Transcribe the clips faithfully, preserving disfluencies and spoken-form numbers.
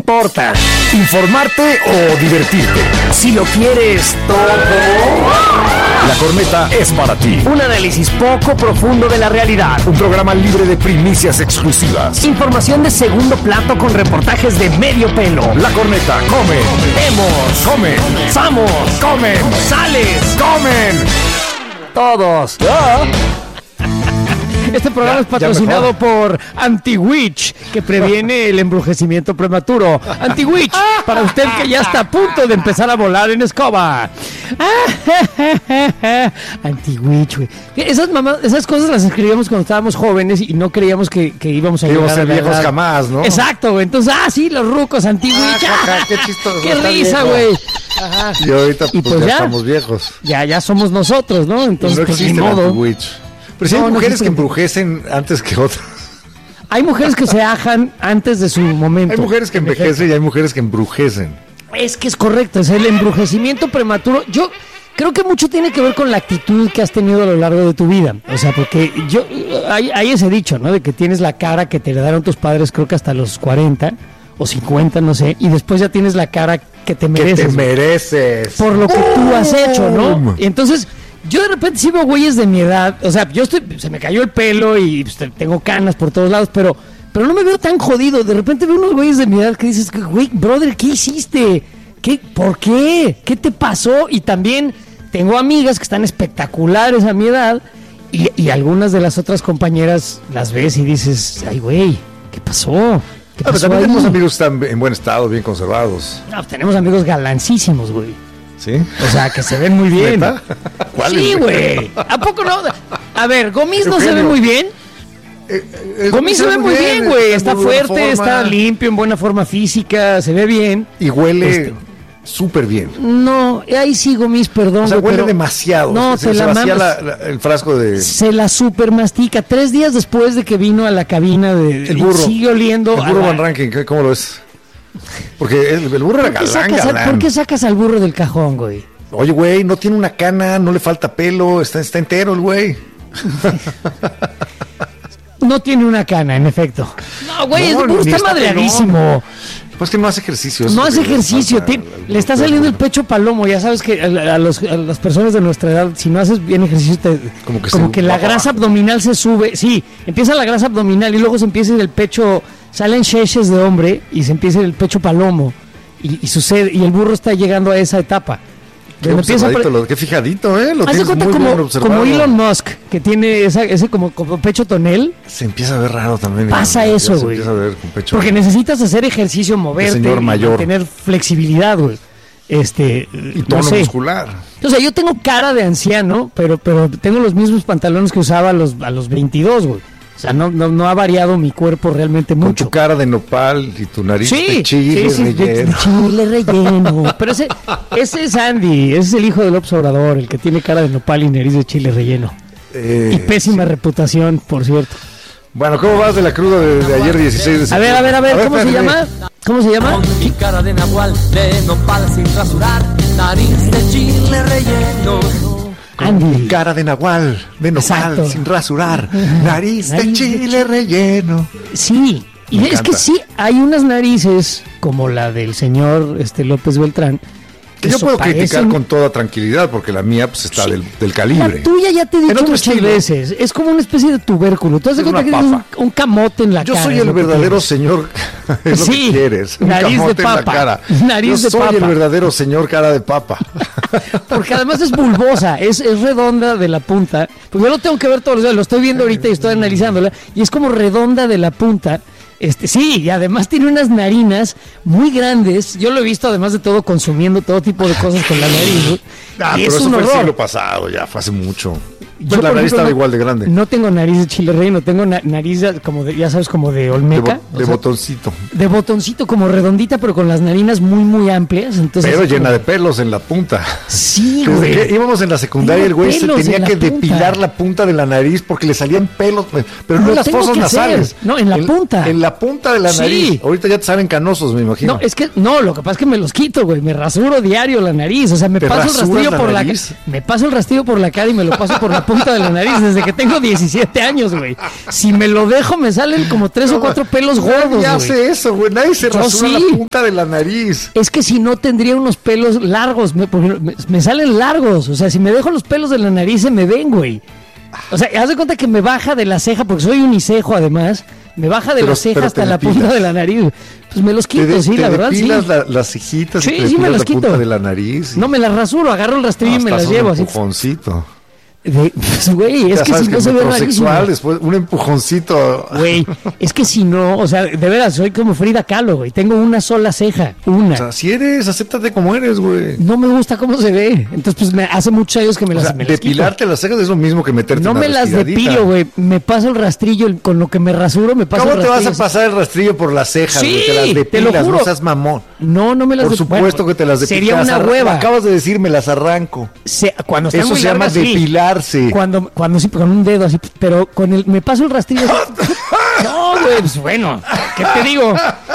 importa? ¿Informarte o divertirte? Si lo quieres todo, La Corneta es para ti. Un análisis poco profundo de la realidad. Un programa libre de primicias exclusivas. Información de segundo plato con reportajes de medio pelo. La Corneta come, vemos, comen, vamos, comen, sales, comen. Todos. ¿Ah? Este programa ya, es patrocinado por Anti-Witch, que previene el embrujecimiento prematuro. Anti-Witch, para usted que ya está a punto de empezar a volar en escoba. Anti-Witch, güey. Esas, mamás, esas cosas las escribíamos cuando estábamos jóvenes y no creíamos que, que íbamos a que llegar íbamos a ser viejos edad. Jamás, ¿no? Exacto, güey. Entonces, ah, sí, los rucos, Anti-Witch. Ah, qué chistoso. Qué risa, güey. Ajá. Y ahorita pues, y pues ya, ya estamos viejos. Ya, ya somos nosotros, ¿no? Entonces, no pues, ni existe modo. Anti-Witch. Pero si no, hay no mujeres existe. que embrujecen antes que otras. Hay mujeres que se ajan antes de su momento. Hay mujeres que envejecen y hay mujeres que embrujecen. Es que es correcto, es el embrujecimiento prematuro. Yo creo que mucho tiene que ver con la actitud que has tenido a lo largo de tu vida. O sea, porque yo hay, hay ese dicho, ¿no? De que tienes la cara que te heredaron tus padres, creo que hasta los cuarenta o cincuenta, no sé. Y después ya tienes la cara que te mereces. Que te mereces. Por lo que tú has hecho, ¿no? Y entonces, yo de repente sí veo güeyes de mi edad. O sea, yo estoy, se me cayó el pelo y pues, tengo canas por todos lados, pero, pero no me veo tan jodido. De repente veo unos güeyes de mi edad que dices, güey, brother, ¿qué hiciste? ¿Qué? ¿Por qué? ¿Qué te pasó? Y también tengo amigas que están espectaculares a mi edad y, y algunas de las otras compañeras las ves y dices, ay, güey, ¿qué pasó? ¿Qué Ah, pero pasó también ahí? tenemos amigos que están en buen estado, bien conservados. No, tenemos amigos galancísimos, güey. ¿Sí? O sea, que se ven muy bien. ¿Neta? ¿Cuáles, Sí, güey. ¿A poco no? A ver, Gomis no se ve Eugenio. muy bien. Eh, eh, Gomis se ve muy bien, güey. Está en buena fuerte, forma. está limpio, en buena forma física, se ve bien. Y huele Este. súper bien. No, ahí sí, Gomis, perdón. O sea, güey, huele pero demasiado. No, se, te se la vacía mamas. la- la- el frasco de... Se la super mastica. Tres días después de que vino a la cabina de... El burro. y sigue oliendo. El a burro la- Van Ranking, ¿qué- ¿cómo lo ves? Porque el, el burro era ¿Por qué, galán, sacas, a- galán. ¿Por qué sacas al burro del cajón, güey? Oye, güey, no tiene una cana, no le falta pelo, está, está entero el güey. No tiene una cana, en efecto. No, güey, No, el burro ni está está madreadísimo. pelón. Pues que no hace ejercicio. eso No hace es lo que le ejercicio, falta te- al- al le está burro. saliendo el pecho palomo. Ya sabes que a, a los- a las personas de nuestra edad, si no haces bien ejercicio, te- Como que como se- que la grasa abdominal se sube. Sí, empieza la grasa abdominal y luego se empieza a ir el pecho, salen cheches de hombre y se empieza a ir el pecho palomo. Y, y sucede, y el burro está llegando a esa etapa. Qué, Donde empieza a observadito, pre- lo- qué fijadito, ¿eh? Lo Haz de tienes cuenta muy bien como, observado. como Elon Musk, que tiene esa, ese como, como pecho tonel. Se empieza a ver raro también. Pasa ya eso, se güey. empieza a ver con pecho. Porque necesitas hacer ejercicio, moverte, señor y mayor. tener flexibilidad, güey. Este, Y no tono sé. muscular. O sea, yo tengo cara de anciano, pero, pero tengo los mismos pantalones que usaba a los, a los veintidós, güey. O sea, no, no, no ha variado mi cuerpo realmente Con mucho. tu cara de nopal y tu nariz Sí, de chile sí, sí, de- de relleno. chile relleno. Pero ese, ese es Andy, ese es el hijo del observador, el que tiene cara de nopal y nariz de chile relleno. Eh, Y pésima reputación, por cierto. Bueno, ¿cómo vas de la cruda de, de ayer dieciséis de A ver, a ver, a ver, ¿cómo se espérate. llama? ¿Cómo se llama? Con mi cara de nahual, de nopal sin rasurar, nariz de chile relleno. Andy. Cara de nahual, de nopal, Exacto. sin rasurar, nariz de Nariz de chile relleno. Sí, y Me es encanta. que sí, hay unas narices, como la del señor este López Beltrán, Que yo eso puedo criticar parecen- con toda tranquilidad, porque la mía pues está del, del La calibre. tuya ya te he En dicho otro muchas estilo. veces, es como una especie de tubérculo. ¿Tú has de Es cuenta que una tienes un, papa. un camote en la Yo cara? soy es el lo que verdadero tienes. señor, es lo Sí, que quieres. Un nariz de camote en la papa, cara. nariz Yo de soy el papa. verdadero señor cara de papa. Porque además es bulbosa, es, es redonda de la punta. Pues yo lo tengo que ver todos los días, lo estoy viendo ahorita y estoy analizándola. Y es como redonda de la punta. Este, sí, y además tiene unas narinas muy grandes. Yo lo he visto, además de todo, consumiendo todo tipo de cosas con la nariz, ¿no? Ah, Y pero es eso un fue el horror. siglo pasado, ya fue hace mucho. Yo, Pues la por nariz ejemplo, estaba no- igual de grande. No tengo nariz de chile relleno, tengo na- nariz de- como de, ya sabes, como de de olmeca. bo- o de sea, botoncito. de botoncito, como redondita, pero con las narinas muy, muy amplias. Entonces, Pero así llena como- de pelos en la punta. Sí, Desde güey. que íbamos en la secundaria, Tengo el güey se pelos tenía en la que punta. depilar la punta de la nariz porque le salían pelos, pero no Lo en las tengo fosas que hacer. nasales. No, en la punta. En la punta de la Sí. nariz. Ahorita ya te salen canosos, me imagino. No, es que no, lo que pasa es que me los quito, güey. Me rasuro diario la nariz, o sea, me ¿Te paso el rasuras rastrillo la por la nariz? ca- me paso el rastrillo por la cara y me lo paso por la punta de la nariz desde que tengo diecisiete años, güey. Si me lo dejo, me salen como tres no, o cuatro pelos gordos, güey. Nadie hace eso, güey. Nadie se rasura sí. la punta de la nariz. Es que si no, tendría unos pelos largos. Me, me, me salen largos. O sea, si me dejo los pelos de la nariz, se me ven, güey. O sea, haz de cuenta que me baja de la ceja, porque soy unicejo, además. Me baja de pero, la ceja hasta la punta de la nariz. Pues me los quito, te, sí, te la verdad, sí. La, las cejitas sí, y te sí, me las la quito. punta de la nariz. Y... No, me las rasuro, agarro el rastrillo no, y me las llevo. Un así. empujoncito. De, pues, güey, es ya que si que no se ve rarísimo. Después un empujoncito. Güey, es que si no, o sea, de veras, soy como Frida Kahlo, güey. Tengo una sola ceja, una. O sea, si eres, acéptate como eres, güey. No me gusta cómo se ve. Entonces, pues, me, hace muchos años que me o las, sea, me las depilarte las cejas es lo mismo que meterte no una me las depilo, güey. Me paso el rastrillo, con lo que me rasuro, me paso ¿Cómo el te rastrillo. vas a pasar el rastrillo por las cejas, sí, güey? Te las depilas, te lo juro. No seas mamón. No, no me las Por depilo. supuesto bueno, que te las depilas. Sería una hueva. Acabas de decir, me las arranco. Se, cuando están Eso muy se largas, llama depilarse. Sí. Cuando, cuando sí, con un dedo así, pero con el, me paso el rastrillo. No, güey, pues bueno, ¿qué te digo?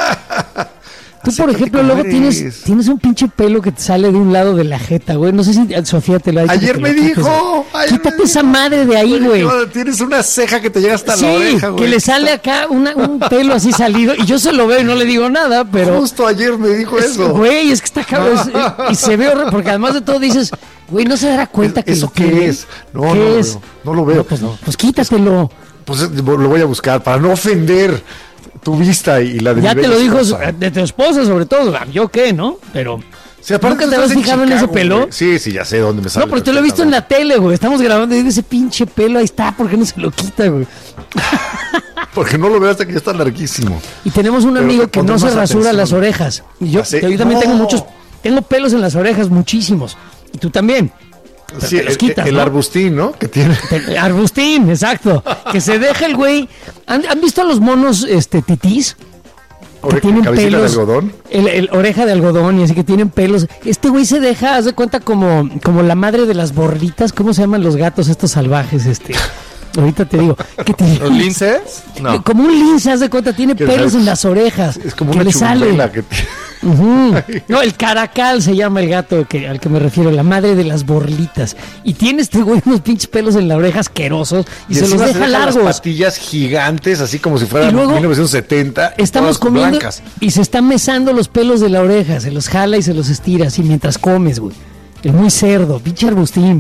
Tú, por ejemplo, luego tienes, tienes un pinche pelo que te sale de un lado de la jeta, güey. No sé si Sofía te lo ha dicho. Ayer me dijo. Ayer Quítate me esa dijo. madre de ahí, güey. Tienes una ceja que te llega hasta sí, la oreja, güey. Que le sale acá una, un pelo así salido. Y yo se lo veo y no le digo nada, pero. Justo ayer me dijo es, eso. Güey, es que está cabrón. Y se ve horrible, porque además de todo dices, güey, no se dará cuenta que ¿Eso lo qué tiene? es? No, ¿Qué no, es? No, no lo veo. No, pues no, pues quítatelo. Pues lo voy a buscar para no ofender tu vista y la de ya mi te lo dijo esposa. de tu esposa, sobre todo. ¿Yo qué, no? Pero. Sí, aparte ¿nunca te has fijado en ese pelo? Güey. Sí, sí, ya sé dónde me sale. No, pero te lo he visto en la tele, güey. Estamos grabando y digo, ese pinche pelo ahí está. ¿Por qué no se lo quita, güey? Porque no lo veo hasta que ya está larguísimo. Y tenemos un pero amigo que no se rasura atención. las orejas. Y yo, que yo también no. tengo muchos. Tengo pelos en las orejas, muchísimos. Y tú también. Sí, el, quitas, el ¿no? arbustín, ¿no? Que tiene. El arbustín, exacto. Que se deja el güey. ¿Han, ¿Han visto a los monos este titís? Que tienen pelos. De algodón. El, el oreja de algodón y así que tienen pelos. Este güey se deja, haz de cuenta como, como la madre de las borritas. ¿Cómo se llaman los gatos estos salvajes? Este. Ahorita te digo. ¿Qué te ¿Los linces? No. Como un lince, haz de cuenta, tiene pelos en las orejas. Es como que una le sale. Que uh-huh. No, el caracal se llama el gato que, al que me refiero, la madre de las borlitas. Y tiene este güey unos pinches pelos en la oreja asquerosos y, y se los deja se largos. Las patillas gigantes, así como si fueran mil novecientos setenta. Estamos comiendo blancas. Y se está mesando los pelos de la oreja, se los jala y se los estira así mientras comes, güey. Es muy cerdo, pinche arbustín.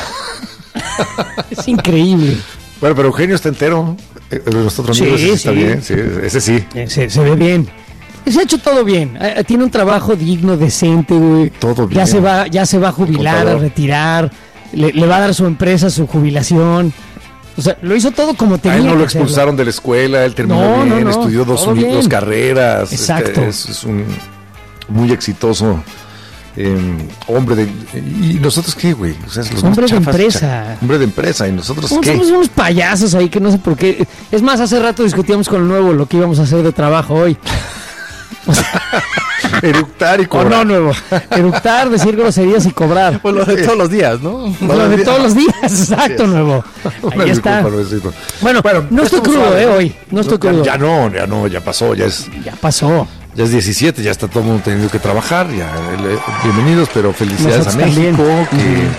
Es increíble. Bueno, pero Eugenio está entero. Eh, nuestro amigo sí, ese está sí. bien, sí, ese sí. Se, se ve bien. Se ha hecho todo bien. Tiene un trabajo digno, decente, güey. Todo bien. Ya se va, ya se va a jubilar, a retirar. Le, le va a dar su empresa su jubilación. O sea, lo hizo todo como tenía. A él no que lo expulsaron hacerlo. de la escuela, él terminó no, bien, no, no, estudió dos, un, bien. dos carreras. Exacto. Este, es, es un muy exitoso eh, hombre de... ¿Y nosotros qué, güey? O sea, los hombre más de chafas, empresa. Cha, hombre de empresa. ¿Y nosotros somos, qué? Somos unos payasos ahí que no sé por qué. Es más, hace rato discutíamos con el nuevo lo que íbamos a hacer de trabajo hoy. O sea, eructar y cobrar. O no, nuevo. Eructar, decir groserías y cobrar. Pues lo de todos los días, ¿no? Lo de todos los días, exacto, sí. Nuevo. Ahí está. Bueno, bueno, no estoy crudo, suave, eh, hoy. No estoy crudo. Ya, ya no, ya no, ya pasó, ya es. Ya pasó. Ya es diecisiete, ya está todo el mundo teniendo que trabajar. Ya, bienvenidos, pero felicidades nosotros a México, que, uh-huh.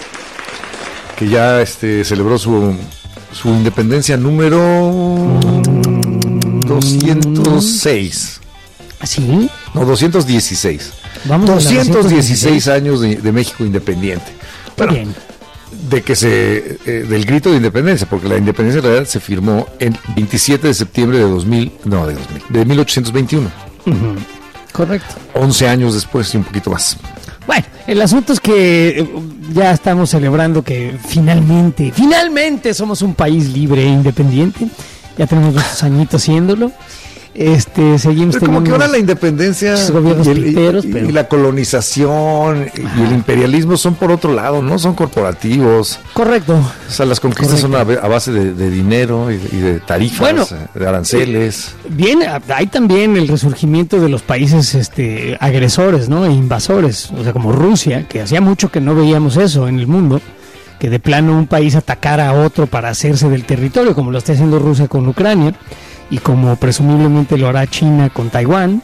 que ya este celebró su, su independencia número uh-huh. doscientos seis. ¿Sí? No, doscientos dieciséis. Vamos doscientos dieciséis años de, de México independiente. Bueno, bien. De que se eh, del grito de independencia, porque la independencia en realidad se firmó el veintisiete de septiembre de dos mil, no, de dos mil, de mil ochocientos veintiuno. Uh-huh. Correcto. once años después y un poquito más. Bueno, el asunto es que ya estamos celebrando que finalmente, finalmente somos un país libre e independiente. Ya tenemos muchos añitos siéndolo. Este, seguimos pero como que ahora la independencia gobiernos y, el, piteros, y, pero... y la colonización Ajá. y el imperialismo son por otro lado, no son corporativos. Correcto. O sea, las conquistas Correcto. son a, a base de, de dinero y de, y de tarifas, bueno, de aranceles. Bien, hay también el resurgimiento de los países este, agresores, ¿no? E invasores, o sea, como Rusia, que hacía mucho que no veíamos eso en el mundo, que de plano un país atacara a otro para hacerse del territorio, como lo está haciendo Rusia con Ucrania. Y como presumiblemente lo hará China con Taiwán,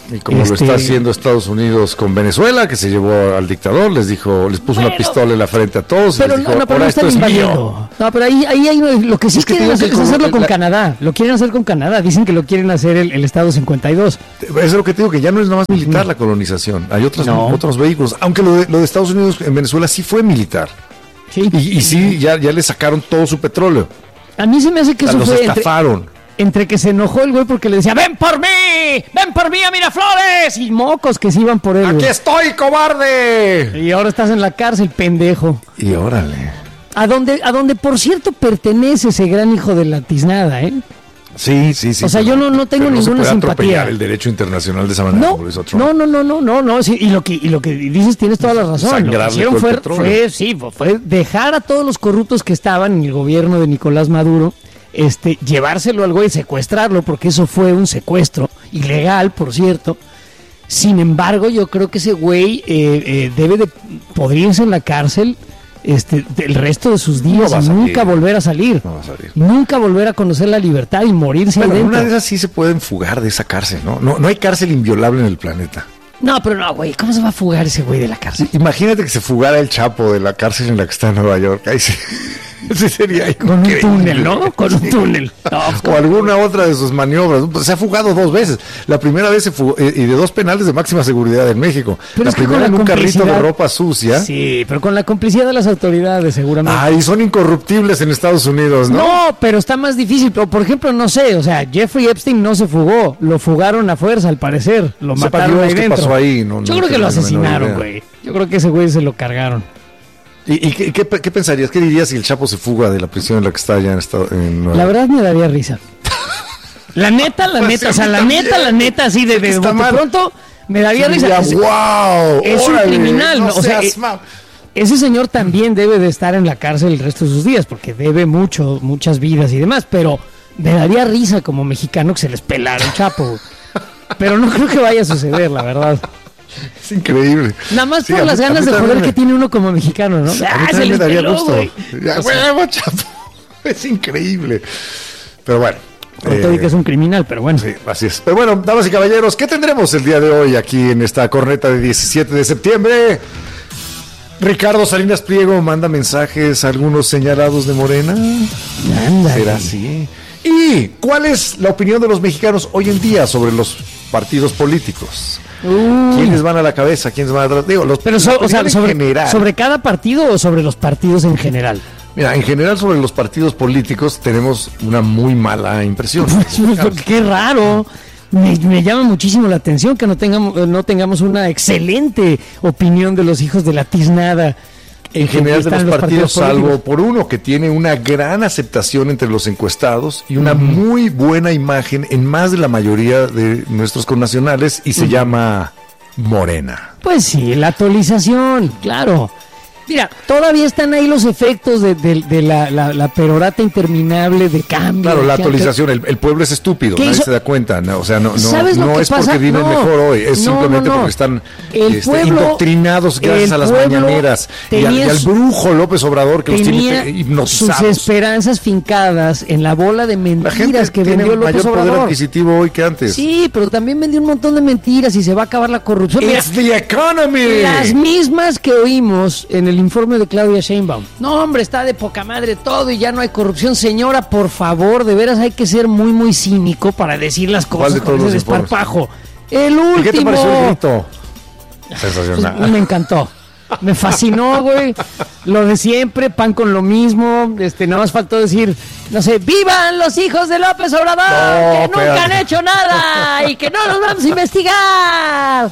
Y como este... lo está haciendo Estados Unidos con Venezuela, que se llevó al dictador, les dijo, les puso bueno, una pistola en la frente a todos. Pero y les no, dijo, no, pero no están invadiendo. No, pero ahí, ahí hay lo que sí es que quieren hacer, es hacerlo con la... Canadá. Lo quieren hacer con Canadá. Dicen que lo quieren hacer el, el Estado cincuenta y dos. Eso es lo que te digo, que ya no es nada más militar la colonización. Hay otros, no. otros vehículos. Aunque lo de, lo de Estados Unidos en Venezuela sí fue militar. Sí. Y, y sí, ya, ya le sacaron todo su petróleo. A mí se me hace que eso los fue estafaron. Entre, entre que se enojó el güey porque le decía, ¡ven por mí! ¡Ven por mí a Miraflores! Y mocos que se iban por él. ¡Aquí güey. estoy, cobarde! Y ahora estás en la cárcel, pendejo. Y órale. A donde, a donde por cierto, pertenece ese gran hijo de la tiznada, ¿eh? Sí, sí, sí. O sea, yo no, no tengo no ninguna se simpatía. El derecho internacional de esa manera no, como lo hizo Trump. No, no, no, no, no, no. Sí, y lo que y lo que dices tienes toda la razón. Lo que hicieron fue, fue, sí, fue dejar a todos los corruptos que estaban en el gobierno de Nicolás Maduro, este, llevárselo al güey, secuestrarlo, porque eso fue un secuestro ilegal, por cierto. Sin embargo, yo creo que ese güey eh, eh, debe de podría irse en la cárcel. Este, el resto de sus días no y nunca volver a salir. No va a salir. Nunca volver a conocer la libertad y morirse bueno, ahí dentro. Una de esas sí se pueden fugar de esa cárcel, ¿no? No, no hay cárcel inviolable en el planeta. No, pero no, güey, ¿cómo se va a fugar ese güey de la cárcel? Imagínate que se fugara el Chapo de la cárcel en la que está en Nueva York. Ahí sí. Ese sería con un túnel, ¿no? Con un túnel. No, o alguna otra de sus maniobras. Se ha fugado dos veces. La primera vez se fugó, y de dos penales de máxima seguridad en México. Pero la es primera en un carrito de ropa sucia. Sí, pero con la complicidad de las autoridades, seguramente. Ay, son incorruptibles en Estados Unidos, ¿no? No, pero está más difícil. Por ejemplo, no sé, o sea, Jeffrey Epstein no se fugó. Lo fugaron a fuerza, al parecer. Lo Sepa mataron Dios ahí qué dentro. Pasó ahí. No, Yo no creo que lo asesinaron, güey. Yo creo que ese güey se lo cargaron. ¿Y, y qué, qué, qué pensarías? ¿Qué dirías si el Chapo se fuga de la prisión en la que está allá en Estado en Nueva La verdad me daría risa. La neta, la pues neta, o sea, la también. neta, la neta, así de, de, de pronto me daría sí, risa. Es, wow, es órale, un criminal, no, o sea, eh, ese señor también debe de estar en la cárcel el resto de sus días porque debe mucho, muchas vidas y demás, pero me daría risa como mexicano que se les pelara el Chapo. Pero no creo que vaya a suceder, la verdad. Es increíble. Nada más sí, por las mí, ganas de joder me... que tiene uno como mexicano, ¿no? Sí, ah, se me daría peló, gusto. Ya, huevo, Chapo. Es increíble. Pero bueno. No te digo que es un criminal, pero bueno. Sí, así es. Pero bueno, damas y caballeros, ¿qué tendremos el día de hoy aquí en esta corneta de diecisiete de septiembre? Ricardo Salinas Pliego manda mensajes a algunos señalados de Morena. Ándale. ¿Será así? ¿Y cuál es la opinión de los mexicanos hoy en día sobre los partidos políticos? Uh. ¿Quiénes van a la cabeza? ¿Quiénes van atrás? Digo, los, Pero so, o sea, sobre, ¿sobre cada partido o sobre los partidos en general? Mira, en general sobre los partidos políticos tenemos una muy mala impresión. Qué raro. Me, me llama muchísimo la atención que no tengamos, no tengamos una excelente opinión de los hijos de la tiznada. En general de los, los partidos, partidos salvo por uno que tiene una gran aceptación entre los encuestados y una uh-huh. muy buena imagen en más de la mayoría de nuestros connacionales y se uh-huh. llama Morena. Pues sí, la actualización, claro. Mira, todavía están ahí los efectos de, de, de la, la, la perorata interminable de cambio. Claro, la actualización, el, el pueblo es estúpido, nadie hizo? se da cuenta, no, o sea, no, no, no es pasa? porque viven no, mejor hoy, es no, simplemente no, no. porque están este, pueblo, indoctrinados gracias a las mañaneras y al, y al brujo López Obrador que los tiene hipnotizados. Sus esperanzas fincadas en la bola de mentiras que vendió López mayor Obrador. Poder adquisitivo hoy que antes. Sí, pero también vendió un montón de mentiras y se va a acabar la corrupción. It's Mira, the economy. Las mismas que oímos en el informe de Claudia Sheinbaum. No, hombre, está de poca madre todo y ya no hay corrupción. Señora, por favor, de veras hay que ser muy, muy cínico para decir las cosas de con ese desparpajo. El último. ¿Y qué te pareció el grito? Sensacional. Pues, me encantó. Me fascinó, güey. Lo de siempre, pan con lo mismo. Este, nada más faltó decir, no sé, ¡vivan los hijos de López Obrador! No, que nunca espérate. han hecho nada y que no los vamos a investigar.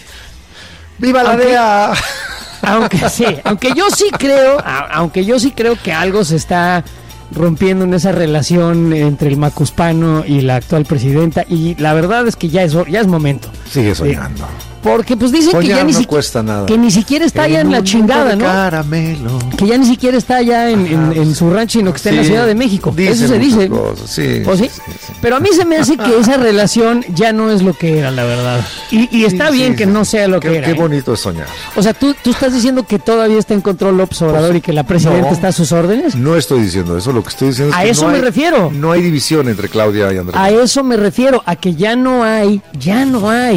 ¡Viva la D E A! Aunque sí, aunque yo sí creo, aunque yo sí creo que algo se está rompiendo en esa relación entre el macuspano y la actual presidenta y la verdad es que ya es ya es momento. Sigue soñando. Eh, porque pues dicen Soñar que ya ni no siquiera cuesta nada. Que ni siquiera está allá en la chingada, ¿no? Caramelo. Que ya ni siquiera está allá en, en, en su rancho, sino que está sí, en la Ciudad de México. Eso se dice. Cosas, sí, ¿O sí? Sí, sí. Pero a mí se me hace que esa relación ya no es lo que era, la verdad. Y, y está sí, bien sí, que sí. no sea lo qué, que era. Qué ¿eh? bonito es soñar. O sea, ¿tú, tú estás diciendo que todavía está en control López Obrador pues, y que la presidenta no, está a sus órdenes. No estoy diciendo eso, lo que estoy diciendo es a que eso no me hay, refiero. No hay división entre Claudia y Andrés. A eso me refiero, a que ya no hay, ya no hay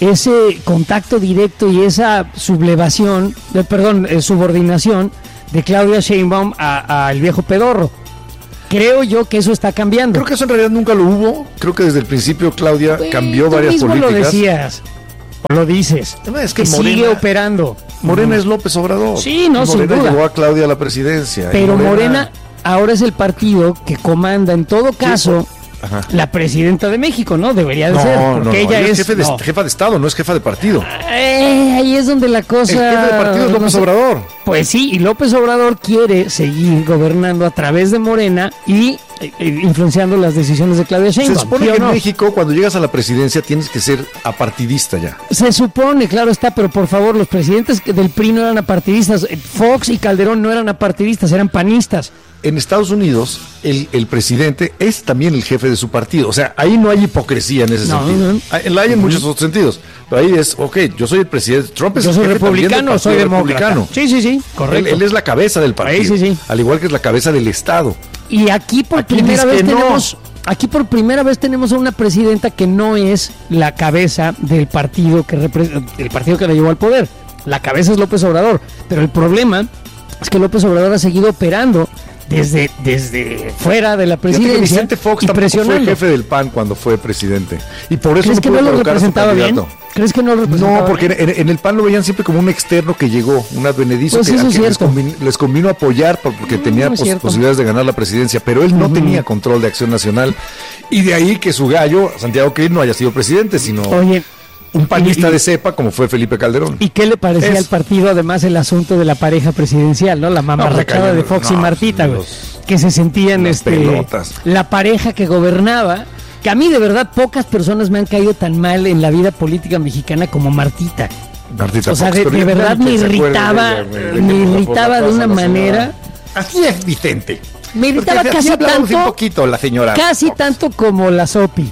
ese contacto directo y esa sublevación, de, perdón, eh, subordinación de Claudia Sheinbaum al viejo pedorro. Creo yo que eso está cambiando. Creo que eso en realidad nunca lo hubo. Creo que desde el principio Claudia pues, cambió tú varias mismo políticas. Lo decías, o lo dices. Es que, que Morena, sigue operando. Morena es López Obrador. Sí, no, sin Morena duda. llevó a Claudia a la presidencia. Pero Morena... Morena ahora es el partido que comanda en todo caso... Sí. Ajá. La presidenta de México, ¿no? Debería de no, ser, porque no, no. ella, ella es, es jefe de, no. jefa de Estado, no es jefa de partido. Eh, ahí es donde la cosa... El jefe de partido es López no sé. Obrador. Pues sí, y López Obrador quiere seguir gobernando a través de Morena y eh, influenciando las decisiones de Claudia Sheinbaum. Se supone ¿sí que no? en México, cuando llegas a la presidencia, tienes que ser apartidista ya. Se supone, claro está, pero por favor, los presidentes del P R I no eran apartidistas. Fox y Calderón no eran apartidistas, eran panistas. En Estados Unidos, el, el presidente es también el jefe de su partido. O sea, ahí no hay hipocresía en ese no, sentido. No. La hay en uh-huh. muchos otros sentidos. Pero ahí es, ok, yo soy el presidente. Trump es yo el soy jefe republicano, soy republicano. Sí, sí, sí, correcto. Él, él es la cabeza del partido. Ahí, sí, sí. Al igual que es la cabeza del Estado. Y aquí por aquí primera vez tenemos... No. Aquí por primera vez tenemos a una presidenta que no es la cabeza del partido que repre- el partido que la llevó al poder. La cabeza es López Obrador. Pero el problema es que López Obrador ha seguido operando desde, desde fuera de la presidencia. Que Vicente Fox tampoco fue jefe del P A N cuando fue presidente. Y por eso ¿Crees no que pudo no lo colocar representaba bien? ¿Crees que no lo representaba No, porque bien? En, en el P A N lo veían siempre como un externo que llegó, un advenedizo pues que, eso que es les, convino, les convino apoyar porque no, tenía no pos, posibilidades de ganar la presidencia, pero él no uh-huh. tenía control de Acción Nacional. Y de ahí que su gallo, Santiago Krill, no haya sido presidente, sino... Oye, un panista y, de cepa como fue Felipe Calderón. ¿Y qué le parecía es. al partido además el asunto de la pareja presidencial, no? La mamarrachada no, de Fox no, y Martita, güey. Que se sentían este pelotas. La pareja que gobernaba, que a mí de verdad pocas personas me han caído tan mal en la vida política mexicana como Martita. Martita o sea, Fox, de, de verdad me irritaba, de ella, de me irritaba de una manera. Así es, Vicente. Me irritaba Porque casi tanto, un poquito la señora. Casi Fox. tanto como la Sopi.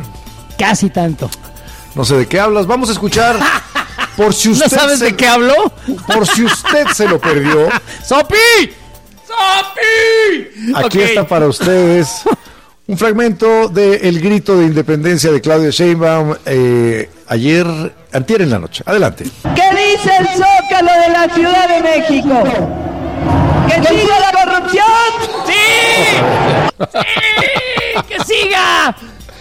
Casi tanto. No sé de qué hablas, vamos a escuchar. Por si usted ¿No sabes se, de qué habló? Por si usted se lo perdió. ¡Sopi! ¡Sopi! Aquí okay. está para ustedes un fragmento de El grito de independencia de Claudia Sheinbaum eh, ayer, antier en la noche. Adelante. ¿Qué dice el Zócalo de la Ciudad de México? ¡Que siga la corrupción! ¡Sí! ¡Sí! ¡Que siga!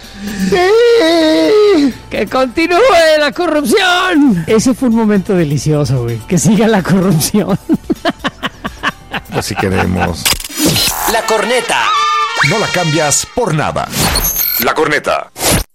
¡Sí! ¡Que continúe la corrupción! Ese fue un momento delicioso, güey. Que siga la corrupción. Así queremos. La corneta. No la cambias por nada. La corneta.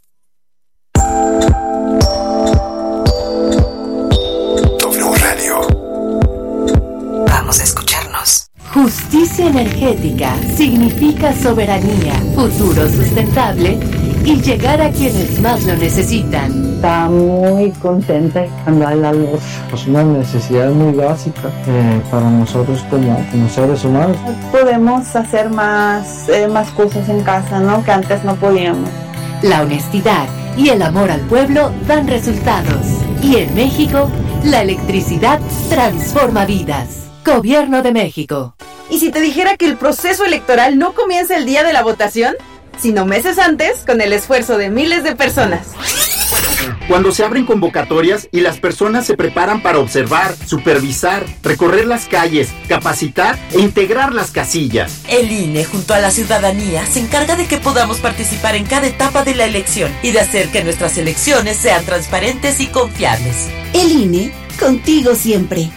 W Radio. Vamos a escucharnos. Justicia energética significa soberanía, futuro sustentable y llegar a quienes más lo necesitan. Está muy contenta de cambiar la luz. Es una necesidad muy básica eh, para nosotros como, como seres humanos. Podemos hacer más, eh, más cosas en casa, ¿no? Que antes no podíamos. La honestidad y el amor al pueblo dan resultados. Y en México, la electricidad transforma vidas. Gobierno de México. ¿Y si te dijera que el proceso electoral no comienza el día de la votación, sino meses antes, con el esfuerzo de miles de personas? Cuando se abren convocatorias y las personas se preparan para observar, supervisar, recorrer las calles, capacitar e integrar las casillas. El I N E, junto a la ciudadanía, se encarga de que podamos participar en cada etapa de la elección y de hacer que nuestras elecciones sean transparentes y confiables. El I N E, contigo siempre.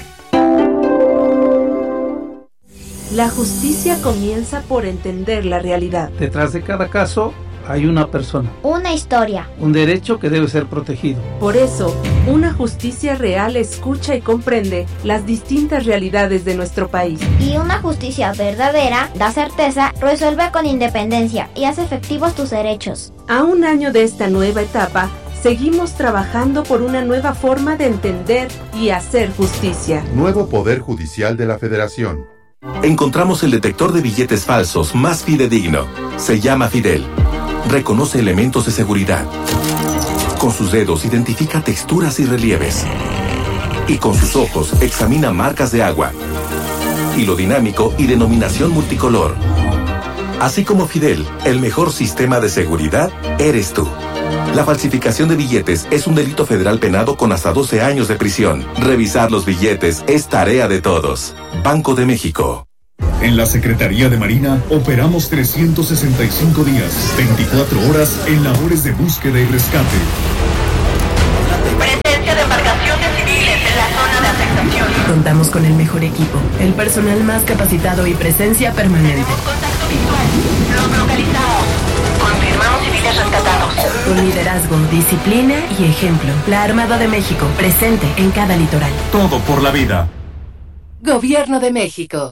La justicia comienza por entender la realidad. Detrás de cada caso hay una persona. Una historia. Un derecho que debe ser protegido. Por eso, una justicia real escucha y comprende las distintas realidades de nuestro país. Y una justicia verdadera da certeza, resuelve con independencia y hace efectivos tus derechos. A un año de esta nueva etapa, seguimos trabajando por una nueva forma de entender y hacer justicia. Nuevo Poder Judicial de la Federación. Encontramos el detector de billetes falsos más fidedigno. Se llama Fidel. Reconoce elementos de seguridad. Con sus dedos identifica texturas y relieves. Y con sus ojos examina marcas de agua, hilo dinámico y denominación multicolor. Así como Fidel, el mejor sistema de seguridad eres tú. La falsificación de billetes es un delito federal penado con hasta doce años de prisión. Revisar los billetes es tarea de todos. Banco de México. En la Secretaría de Marina operamos trescientos sesenta y cinco días, veinticuatro horas en labores de búsqueda y rescate. Presencia de embarcaciones civiles en la zona de afectación. Contamos con el mejor equipo, el personal más capacitado y presencia permanente. Tenemos contacto visual. Los localizamos. Confirmamos civiles rescatados. Con liderazgo, disciplina y ejemplo. La Armada de México, presente en cada litoral. Todo por la vida. Gobierno de México.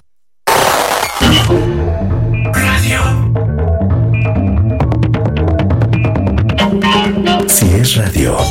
Radio. Si es radio,